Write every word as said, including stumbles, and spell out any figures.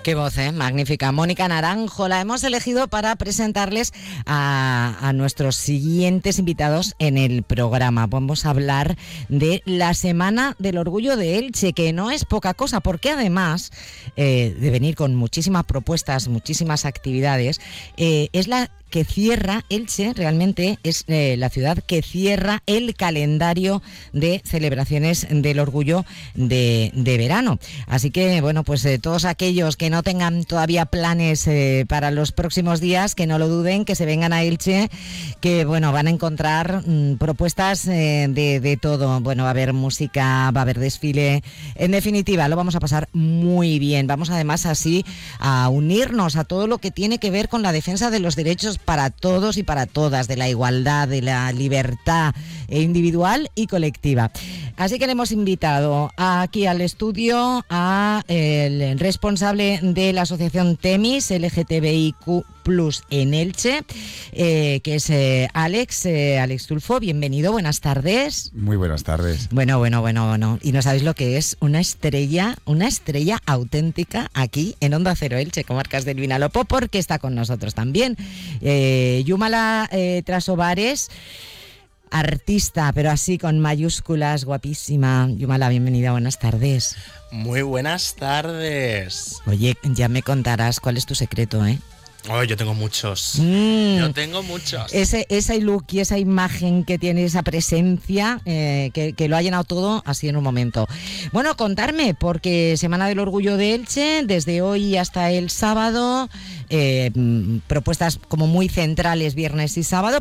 Qué voz, ¿eh? Magnífica. Mónica Naranjo, la hemos elegido para presentarles a, a nuestros siguientes invitados en el programa. Vamos a hablar de la Semana del Orgullo de Elche, que no es poca cosa, porque además eh, de venir con muchísimas propuestas, muchísimas actividades, eh, es la que cierra, Elche realmente es eh, la ciudad que cierra el calendario de celebraciones del orgullo de, de verano. Así que, bueno, pues eh, todos aquellos que no tengan todavía planes eh, para los próximos días, que no lo duden, que se vengan a Elche, que, bueno, van a encontrar mmm, propuestas eh, de, de todo. Bueno, va a haber música, va a haber desfile. En definitiva, lo vamos a pasar muy bien. Vamos además así a unirnos a todo lo que tiene que ver con la defensa de los derechos para todos y para todas, de la igualdad, de la libertad individual y colectiva. Así que le hemos invitado aquí al estudio a el responsable de la asociación Temis L G T B I Q plus en Elche, eh, que es eh, Alex, eh, Alex Tulfo. Bienvenido, buenas tardes. Muy buenas tardes. Bueno, bueno, bueno, bueno. Y no sabéis lo que es una estrella, una estrella auténtica aquí en Onda Cero Elche, Comarcas del Vinalopó, porque está con nosotros también eh, Yumala eh, Trasobares, artista, pero así con mayúsculas, guapísima. Yumala, bienvenida, buenas tardes. Muy buenas tardes. Oye, ya me contarás cuál es tu secreto, ¿eh? Oh, yo tengo muchos. Mm. Yo tengo muchos. Ese, ese look y esa imagen que tiene, esa presencia, eh, que, que lo ha llenado todo así en un momento. Bueno, contarme, porque Semana del Orgullo de Elche, desde hoy hasta el sábado, eh, propuestas como muy centrales viernes y sábado,